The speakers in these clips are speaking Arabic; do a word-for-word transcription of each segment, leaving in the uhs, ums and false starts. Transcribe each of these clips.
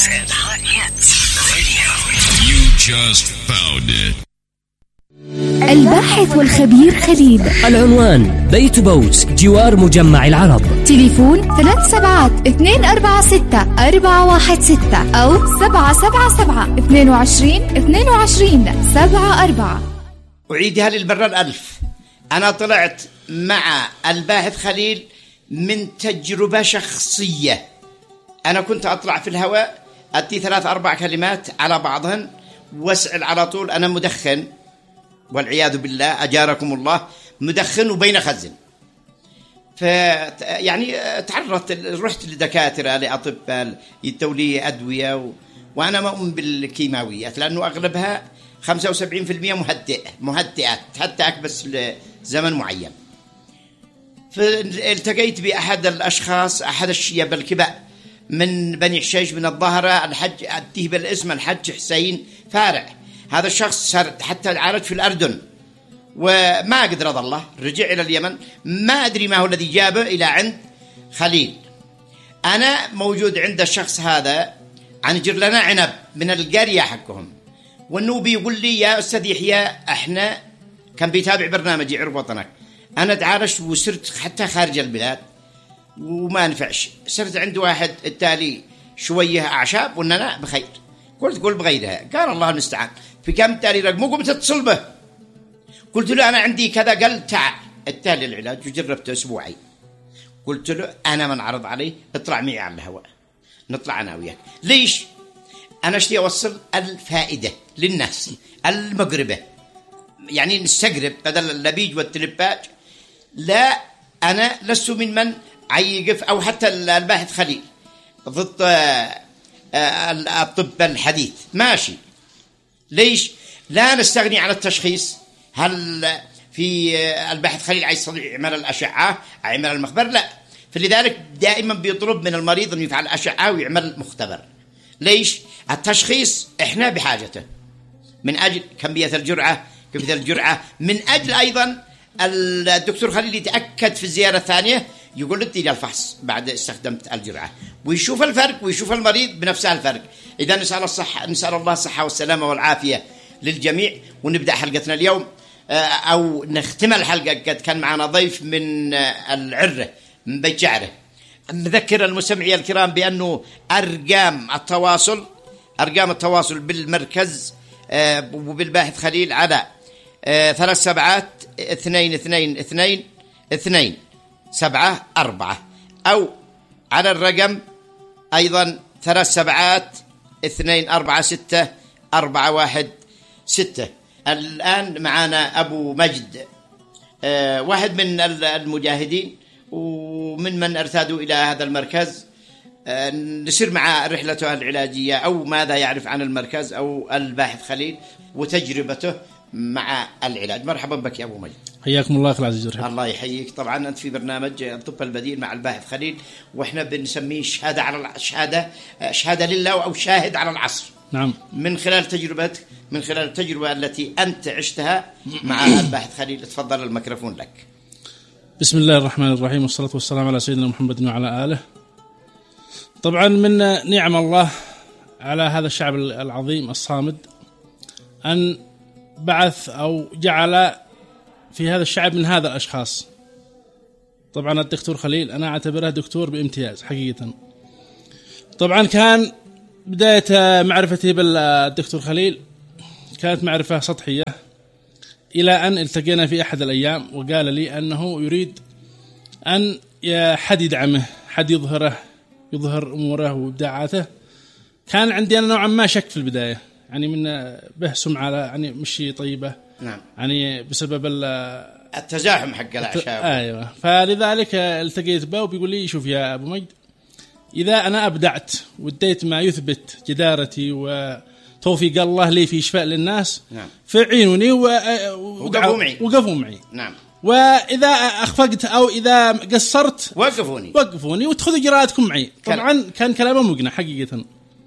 and hot hits radio. You just found it. الباحث والخبير خليل. العنوان بيت بوت جوار مجمع العرب. تليفون ثلاث سبعات اثنين أربعة ستة أربعة واحد ستة أو سبعة سبعة سبعة اثنين وعشرين اثنين وعشرين سبعة أربعة. أعيدها للمرة الألف. أنا طلعت مع الباحث خليل من تجربة شخصية. أنا كنت أطلع في الهواء أدي ثلاث أربع كلمات على بعضهن واسأل على طول. أنا مدخن والعياذ بالله أجاركم الله، مدخن وبين خزن. ف يعني تعرضت، رحت لدكاترة لأطباء يدوا لي أدوية و... وأنا ما أؤمن بالكيماويات لأنه أغلبها خمسة وسبعين بالمئة مهدئ مهدئات تهدئك بس لزمن معين. فالتقيت بأحد الأشخاص، أحد الشياب الكباء من بني حشيش من الظاهرة، الحج أديه بالاسم الحج حسين فارع. هذا الشخص صار حتى عالج في الأردن وما قدر رضى الله، رجع إلى اليمن. ما أدري ما هو الذي جابه إلى عند خليل. أنا موجود عند الشخص هذا عن جرلنا عنب من القرية حقهم، والنوبي يقول لي يا أستاذ يحيى إحنا كان بيتابع برنامجي عرب وطنك، أنا تعالجت وصرت حتى خارج البلاد وما نفعش. صرت عند واحد التالي شوية أعشاب وأن أنا بخير. قلت قل بغيرها، قال الله المستعان. في كم تالي رقمه قمت اتصل به، قلت له أنا عندي كذا، قال تعال التالي العلاج وجربته أسبوعين. قلت له أنا من عرض علي اطلع معي على الهواء، نطلع أنا وياك. ليش؟ أنا اشتي أوصل الفائدة للناس المغربة، يعني نستقرب بدل اللبيج والتلباج. لا، أنا لست من من عيقف أو حتى الباحث خليل ضد الطب الحديث، ماشي. ليش؟ لا نستغني عن التشخيص. هل في الباحث خليل عايز يعمل الأشعة يعمل المخبر؟ لا. فلذلك دائما بيطلب من المريض أن يفعل أشعة ويعمل مختبر. ليش؟ التشخيص إحنا بحاجته من أجل كمية الجرعة، كمية الجرعة، من أجل أيضا الدكتور خليل يتأكد في الزيارة الثانية، يقول لي ادي الفحص بعد استخدمت الجرعة ويشوف الفرق ويشوف المريض بنفسه الفرق. إذا نسأل الصحة، نسأل الله الصحة والسلامة والعافية للجميع. ونبدأ حلقتنا اليوم أو نختم الحلقة. قد كان معنا ضيف من العرة من بيت جعره. نذكر المستمعين الكرام بأنه أرقام التواصل أرقام التواصل بالمركز وبالباحث خليل على ثلاث سبعات اثنين اثنين اثنين اثنين سبعة أربعة، أو على الرقم أيضا ثلاث سبعات اثنين أربعة ستة أربعة واحد ستة. الآن معنا أبو مجد، أه واحد من المجاهدين ومن من ارتادوا إلى هذا المركز. أه نسير مع رحلته العلاجية أو ماذا يعرف عن المركز أو الباحث خليل وتجربته مع العلاج. مرحبا بك يا أبو مجد. حياكم الله أخي العزيز. رحب. الله يحييك. طبعا أنت في برنامج الطب البديل مع الباحث خليل، وإحنا بنسميه شهادة على شهادة شهادة لله أو شاهد على العصر. نعم. من خلال تجربتك، من خلال التجربة التي أنت عشتها مع الباحث خليل. تفضل الميكروفون لك. بسم الله الرحمن الرحيم، والصلاة والسلام على سيدنا محمد وعلى آله. طبعا من نعم الله على هذا الشعب العظيم الصامد أن بعث أو جعل في هذا الشعب من هذا الأشخاص. طبعا الدكتور خليل أنا أعتبره دكتور بامتياز حقيقة. طبعا كان بداية معرفتي بالدكتور خليل كانت معرفة سطحية، إلى أن التقينا في أحد الأيام وقال لي أنه يريد أن حد يدعمه، حد يظهره، يظهر أموره وإبداعاته. كان عندي أنا نوعا ما شك في البداية، يعني من به سمعة يعني مش طيبة. نعم. يعني بسبب التزاحم حق الأعشاب. أيوة. فلذلك التقيت به وبيقول لي شوف يا أبو مجد، إذا أنا أبدعت واديت ما يثبت جدارتي وتوفيق الله لي في إشفاء للناس، نعم، فعينوني و... وقفوا معي. وقفوا معي. نعم. وإذا أخفقت أو إذا قصرت وقفوني وقفوني وتخذوا إجراءاتكم معي. طبعا كان كلامه مقنع حقيقة.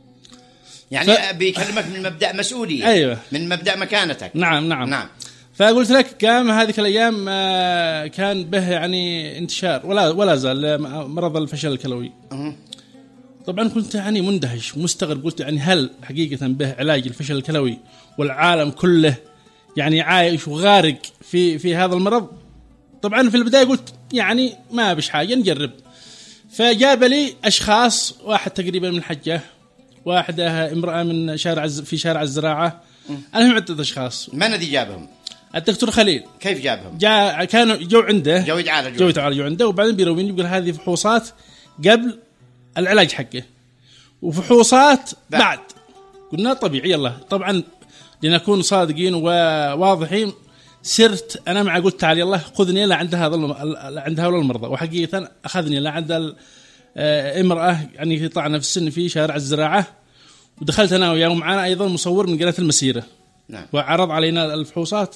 يعني ف... بيكلمك من مبدأ مسؤولية. أيوة. من مبدأ مكانتك. نعم نعم نعم. فقلت لك قام هذه الأيام كان به يعني انتشار ولا ولا زال مرض الفشل الكلوي. أه. طبعا كنت يعني مندهش مستغرب، قلت يعني هل حقيقة به علاج الفشل الكلوي والعالم كله يعني عايش وغارق في في هذا المرض؟ طبعا في البداية قلت يعني ما بش حاجة نجرب. فجاب لي أشخاص، واحد تقريبا من الحجة، واحدة امرأة من شارع في شارع الزراعة، المهم عدة أشخاص. من الذي جابهم؟ الدكتور خليل. كيف جابهم؟ جاء كانوا جو عنده جو يتعالجوا جو يتعالجوا عنده، وبعدين بيروين يقول هذه فحوصات قبل العلاج حقه وفحوصات بعد, بعد. قلنا طبيعي يلا. طبعا لنكون صادقين وواضحين، سرت انا مع قلت تعال يلا خذني لا عند هذا الم... عند هؤلاء المرضى، وحقيقه اخذني لا عند امراه يعني طعنه في السن في شارع الزراعه، ودخلت انا وياه، ومعنا ايضا مصور من قناه المسيره. نعم. وعرض علينا الفحوصات.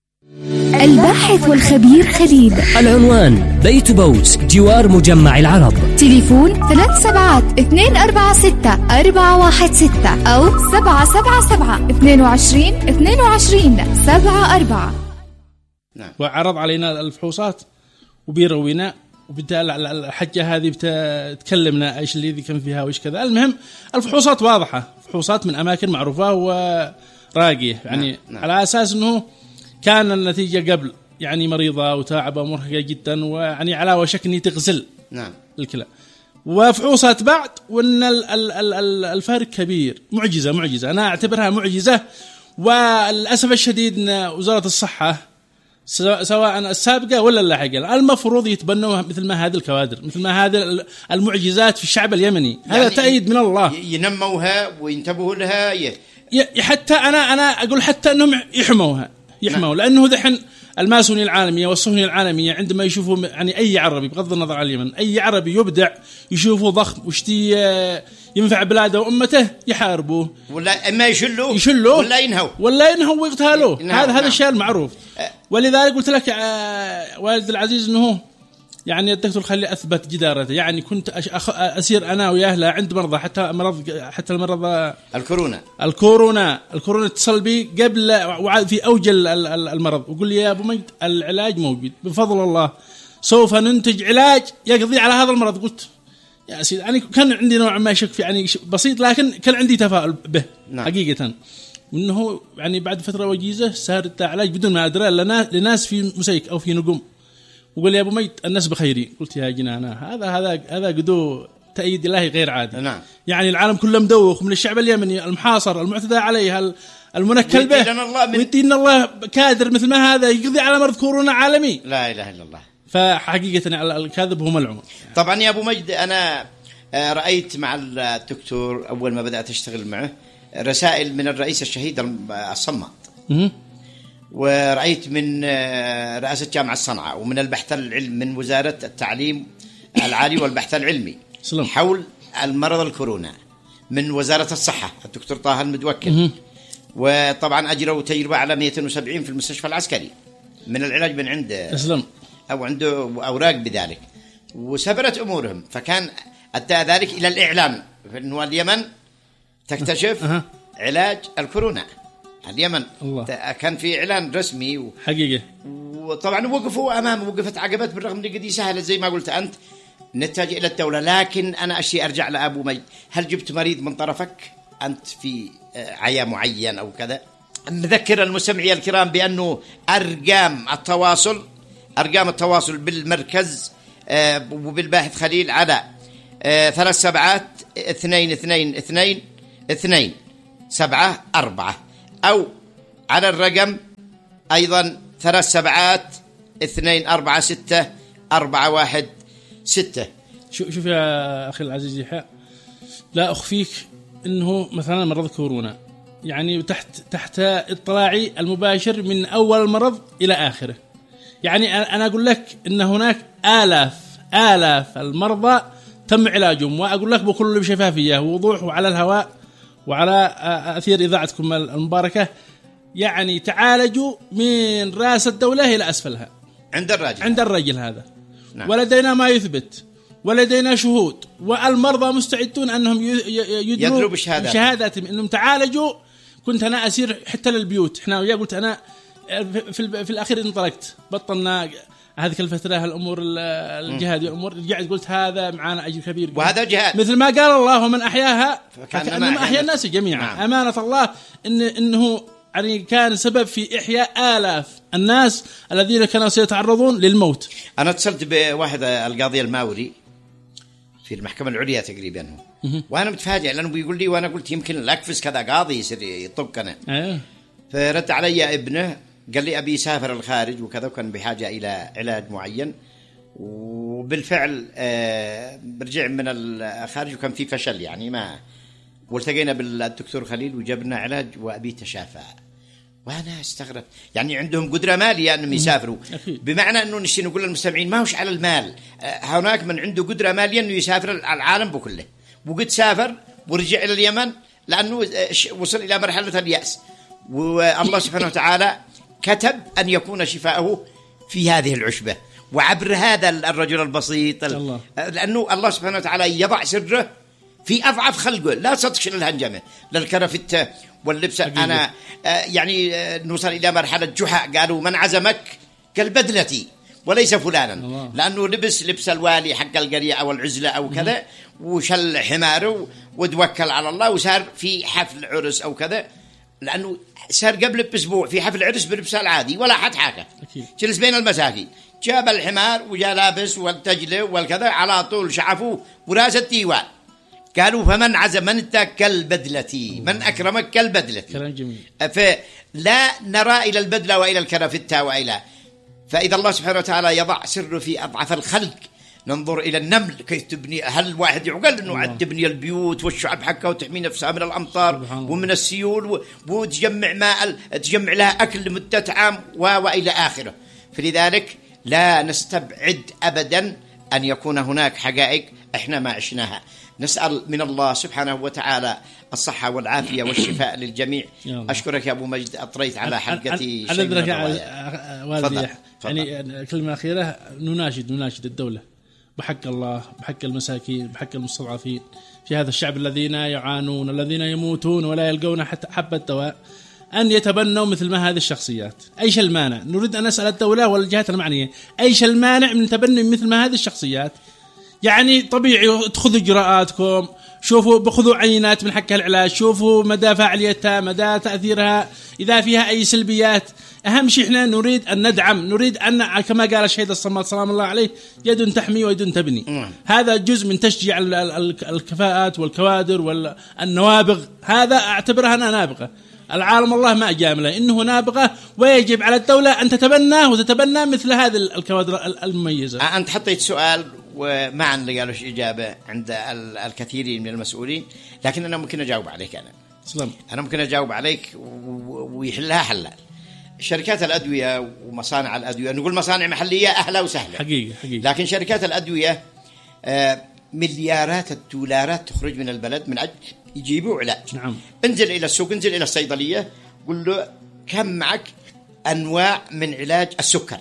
الباحث والخبير خليل. العنوان بيت بوت جوار مجمع العرب. تليفون ثلاث سبعات اثنين أربعة ستة أربعة واحد ستة أو سبعة سبعة سبعة اثنين وعشرين اثنين وعشرين سبعة أربعة. نعم. وعرض علينا الفحوصات وبيروينا، وبالتالي الحجة هذه بتكلمنا ايش اللي كان فيها وايش كذا. المهم الفحوصات واضحة، فحوصات من اماكن معروفة وراقية يعني. نعم. على اساس انه كان النتيجة قبل يعني مريضة وتعبة ومرهقة جدا، ويعني على وشك أن تغسل. نعم. الكلى. وفحوصات بعد، وأن الفارق كبير. معجزة معجزة أنا أعتبرها معجزة. والأسف الشديد أن وزارة الصحة سواء السابقة ولا اللاحقة المفروض يتبنوا مثل ما هذه الكوادر، مثل ما هذه المعجزات في الشعب اليمني. يعني هذا تأييد من الله. ينموها وينتبهوا لها. ي... حتى أنا أنا أقول حتى أنهم يحموها يحموا. لأنه دحين الماسونية العالمية والصهيونية العالمية عندما يشوفوا يعني أي عربي بغض النظر عن اليمن، أي عربي يبدع يشوفه ضخم وشتي ينفع بلاده وأمته يحاربوه، ولا إما يشلوه يشلوه ولا ينهوا ولا ينهوا ويغتالوه. هذا هذا الشيء المعروف. ولذلك قلت لك والد العزيز أنه يعني الدكتور خليل أثبت جدارته. يعني كنت أسير أنا وياه لا عند مرضى، حتى مرض حتى المرضى الكورونا الكورونا الكورونا اتصل بي قبل في أوج المرض، وقول لي يا أبو مجد العلاج موجود بفضل الله، سوف ننتج علاج يقضي على هذا المرض. قلت يا سيدي يعني كان عندي نوع ما شك في يعني بسيط، لكن كان عندي تفاؤل به. نعم. حقيقة إنه يعني بعد فترة وجيزة صار علاج بدون ما أدري لناس في مسيك أو في نجوم. وقال يا أبو ميت الناس بخيرين. قلت يا جنانا هذا هذا هذا قدو تأييد الله غير عادي. نعم. يعني العالم كله مدوخ من الشعب اليمني المحاصر المعتدى عليه المنكل به، ويدينا الله كادر مثل ما هذا يقضي على مرض كورونا عالمي. لا إله إلا الله. فحقيقة الكاذب هو ملعون. طبعا يا أبو مجد أنا رأيت مع الدكتور أول ما بدأت أشتغل معه رسائل من الرئيس الشهيد الصماد، ورأيت من رئاسة جامعة صنعاء، ومن البحث العلمي من وزارة التعليم العالي والبحث العلمي سلام. حول المرض الكورونا من وزارة الصحة الدكتور طه المتوكل. وطبعا أجروا تجربة على مئة وسبعين في المستشفى العسكري من العلاج من عنده سلام. أو عنده أوراق بذلك، وسبرت أمورهم. فكان أدى ذلك إلى الإعلان أنه اليمن تكتشف أه. علاج الكورونا. اليمن الله. كان في إعلان رسمي و... حقيقة. وطبعا وقفوا أمام وقفت عقبات، بالرغم من قد سهلة زي ما قلت أنت نتجه إلى الدولة. لكن أنا أشي أرجع لأبو مجد، هل جبت مريض من طرفك أنت في عيا معين أو كذا؟ نذكر المستمعين الكرام بأنه أرقام التواصل أرقام التواصل بالمركز وبالباحث خليل على ثلاث سبعات اثنين اثنين اثنين اثنين سبعة أربعة، أو على الرقم أيضا ثلاث سبعات اثنين أربعة ستة أربعة واحد ستة. شوف يا أخي العزيز يحيى، لا أخفيك إنه مثلا مرض كورونا يعني تحت تحت اطلاعي المباشر من أول المرض إلى آخره. يعني أنا أقول لك إن هناك آلاف آلاف المرضى تم علاجهم، وأقول لك بكل شفافية ووضوح وعلى الهواء وعلى أثير إذاعتكم المباركة، يعني تعالجوا من رأس الدولة إلى أسفلها عند الراجل عند الرجل هذا. نعم. ولدينا ما يثبت ولدينا شهود، والمرضى مستعدون أنهم يدلوا بشهاداتهم أنهم تعالجوا. كنت أنا أسير حتى للبيوت، إحنا ويا قلت أنا في, في الأخير انطلقت، بطلنا هذه الفترة الأمور الجهاد والأمور رجعت قلت هذا معانا أجر كبير وهذا جهاد مثل ما قال الله ومن أحياها فكأنما أحيا الناس جميعا. نعم. أمانة الله إن إنه يعني كان سبب في إحياء آلاف الناس الذين كانوا سيتعرضون للموت. أنا اتصلت بواحد القاضي الماوري في المحكمة العليا تقريبا وأنا متفاجئ لأنه بيقول لي وأنا قلت يمكن لأكفز كذا قاضي يصير يطبقنا. أيوه. فرد علي ابنه قال لي أبي سافر الخارج وكذا وكان بحاجة إلى علاج معين وبالفعل آه برجع من الخارج وكان في فشل يعني ما والتقينا بالدكتور خليل وجبنا علاج وأبي تشافى. وأنا استغرب يعني عندهم قدرة مالية أنهم يسافروا بمعنى أنه نشي نقول للمستمعين ما هوش على المال. هناك من عنده قدرة مالية أنه يسافر العالم بكله وقد سافر ورجع إلى اليمن لأنه وصل إلى مرحلة اليأس والله سبحانه وتعالى كتب أن يكون شفاءه في هذه العشبة وعبر هذا الرجل البسيط الله. لأنه الله سبحانه وتعالى يضع سره في أضعف خلقه لا تصدقش للهنجمة للكرفتة واللبس. أنا يعني نوصل إلى مرحلة جحا قالوا من عزمك قال بدلتي وليس فلانا الله. لأنه لبس لبس الوالي حق القرية أو العزلة أو كذا وشل حماره وتوكل على الله وصار في حفل عرس أو كذا لأنه صار قبل بأسبوع في حفل عرس بلبسه العادي ولا حد حاجة جلس بين المساكين جاب الحمار وجاء لابس والتجلة والكذا على طول شعفوه وراس الديوان قالوا فمن عزم من انت كالبدلتي من أكرمك كالبدلتي. كلام جميل. فلا نرى إلى البدلة وإلى الكرافتة وإلى فإذا الله سبحانه وتعالى يضع سره في أضعف الخلق ننظر إلى النمل كيف تبني هل واحد يعقل أنه عاد تبني البيوت والشعب حقها وتحمي نفسها من الأمطار ومن السيول وتجمع ماء تجمع لها أكل لمدة عام وإلى آخره. فلذلك لا نستبعد أبدا أن يكون هناك حقائق إحنا ما عشناها. نسأل من الله سبحانه وتعالى الصحة والعافية والشفاء للجميع. أشكرك يا أبو مجد أطريت على حلقتي شيء من والدي يعني كلمة أخيرة نناشد نناشد الدولة بحق الله بحق المساكين بحق المستضعفين في هذا الشعب الذين يعانون الذين يموتون ولا يلقون حتى حبة دواء أن يتبنوا مثل ما هذه الشخصيات. أيش المانع؟ نريد أن نسأل الدولة والجهات المعنية أيش المانع من تبني مثل ما هذه الشخصيات؟ يعني طبيعي تأخذوا إجراءاتكم شوفوا بخذوا عينات من حق العلاج شوفوا مدى فاعليتها مدى تأثيرها إذا فيها أي سلبيات. أهم شيء إحنا نريد أن ندعم نريد أن كما قال الشهيد الصماد سلام الله عليه يد تحمي ويد تبني. م. هذا جزء من تشجيع الكفاءات والكوادر والنوابغ هذا أعتبرها أنا نابغة. العالم الله ما أجامله إنه نابغة ويجب على الدولة أن تتبناه وتتبنى مثل هذه الكوادر المميزة. أنت حطيت سؤال ومعا لقالوش إجابة عند الكثيرين من المسؤولين لكن أنا ممكن أجاوب عليك. أنا سلام. أنا ممكن أجاوب عليك ويحلها حلال. شركات الأدوية ومصانع الأدوية نقول مصانع محلية أهلا وسهلا حقيقة حقيقة لكن شركات الأدوية آه مليارات الدولارات تخرج من البلد من أجل يجيبوا علاج. نعم. انزل إلى السوق انزل إلى الصيدلية قل له كم معك أنواع من علاج السكر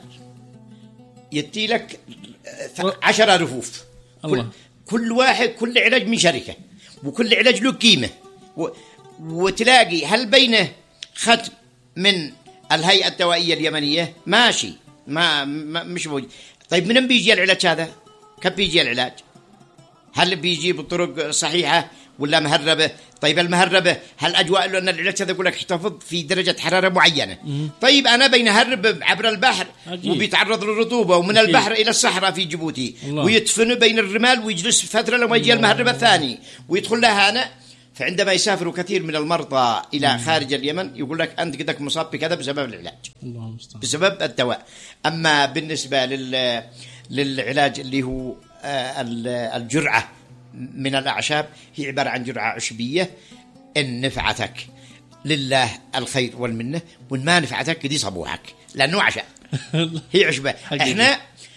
يدي لك عشرة رفوف كل, كل واحد كل علاج من شركة وكل علاج له قيمة و... وتلاقي هل بينه ختم من الهيئة الدوائية اليمنية ماشي ما, ما مش موجود. طيب منين بيجي العلاج هذا؟ كيف بيجي العلاج؟ هل بيجي بطرق صحيحة ولا مهربة؟ طيب المهربة هل أجواء له أن العلاج هذا يقول لك احتفظ في درجة حرارة معينة. طيب أنا بين هرب عبر البحر أكيد. وبيتعرض للرطوبة ومن أكيد. البحر إلى الصحراء في جيبوتي ويدفن بين الرمال ويجلس فترة لما يجي المهرب الثاني ويدخل لها هنا. فعندما يسافروا كثير من المرضى إلى خارج اليمن يقول لك أنت قدك مصاب بكذا بسبب العلاج بسبب الدواء. أما بالنسبة لل... للعلاج اللي هو الجرعة من الأعشاب هي عبارة عن جرعة عشبية إن نفعتك لله الخير والمنة وإن ما نفعتك دي صبوحك لأنه عشاء هي عشبة. إحنا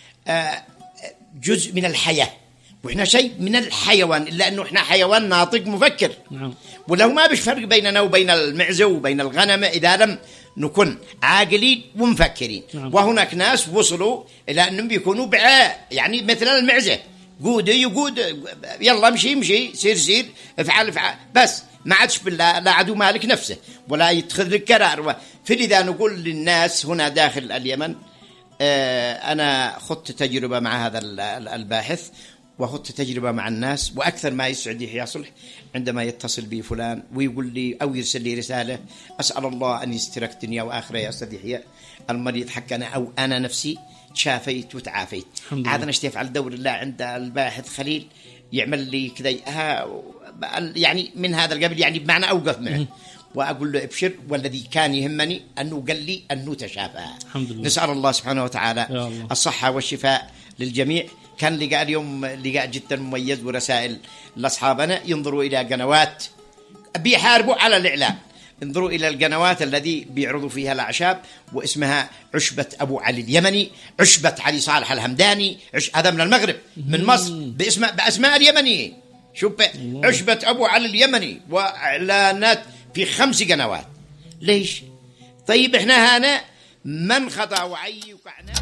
جزء من الحياة وإحنا شيء من الحيوان إلا أنه إحنا حيوان ناطق مفكر. نعم. ولو ما بش فرق بيننا وبين المعزة وبين الغنم إذا لم نكون عاقلين ومفكرين. نعم. وهناك ناس وصلوا إلى أنهم بيكونوا بعاء يعني مثل المعزة قود يقود يلا امشي امشي سير سير افعل افعل بس ما عادش بالله لا عدو مالك نفسه ولا يتخذ لك قرار. فلذا نقول للناس هنا داخل اليمن أنا خضت تجربة مع هذا الباحث، وخضت تجربة مع الناس. وأكثر ما يسعد يحيى صلح عندما يتصل بي فلان ويقول لي أو يرسل لي رسالة: أسأل الله أن يسترك دنيا وآخرة يا أستاذ يحيى، المريض حق أنا أو أنا نفسي تشافيت وتعافيت. هذا نشتي أفعل دور الله عند الباحث خليل، يعمل لي كذا يعني من هذا القبل، يعني بمعنى أوقف معه وأقول له ابشر، والذي كان يهمني أنه قال لي أنه تشافى. نسأل الله سبحانه وتعالى الله. الصحة والشفاء للجميع. كان لقاء اليوم لقاء جدا مميز، ورسائل لأصحابنا ينظروا إلى قنوات بيحاربوا على الإعلام، انظروا إلى القنوات الذي بيعرضوا فيها الأعشاب، واسمها عشبة أبو علي اليمني، عشبة علي صالح الهمداني، عش... هذا من المغرب من مصر باسم بأسماء اليمنية. شوف عشبة أبو علي اليمني، وإعلانات في خمس قنوات. ليش؟ طيب إحنا هنا من خطأ وعي وكعنا.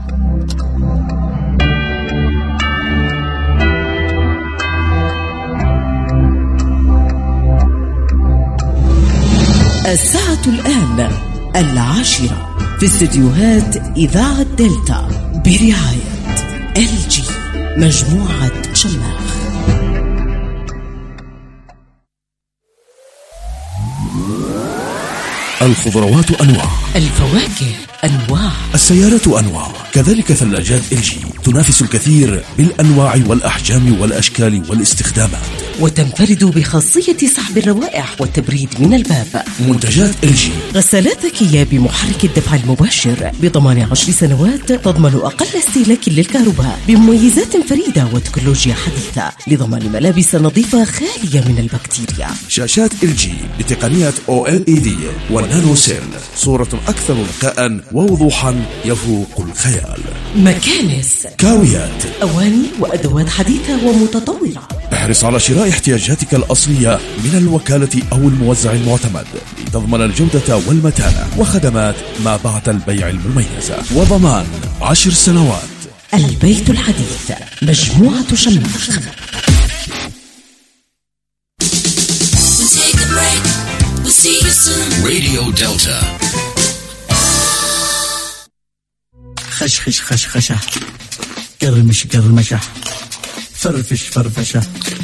الساعة الآن العاشرة في استديوهات إذاعة دلتا برعاية إل جي مجموعة شماخ. الخضروات أنواع، الفواكه أنواع، السيارات أنواع، كذلك ثلاجات إل جي تنافس الكثير بالأنواع والأحجام والأشكال والاستخدامات، وتنفرد بخاصية سحب الروائح والتبريد من الباب. منتجات إل جي: غسالات ذكية بمحرك الدفع المباشر بضمان عشر سنوات، تضمن أقل استهلاك للكهرباء بمميزات فريدة وتكنولوجيا حديثة لضمان ملابس نظيفة خالية من البكتيريا. شاشات إل جي بتقنية أو إل إي دي والنانو سيل، صورة أكثر نقاء ووضوحا يفوق الخيال. مكانس، كاويات، أواني وأدوات حديثة ومتطورة. احرص على شراء احتياجاتك الأصلية من الوكالة أو الموزع المعتمد لتضمن الجودة والمتانة وخدمات ما بعد البيع المميزة وضمان عشر سنوات. البيت الحديث، مجموعة شماخ. راديو دلتا. خشخش خشخشة، قرمش قرمشة، فرفش فرفشة،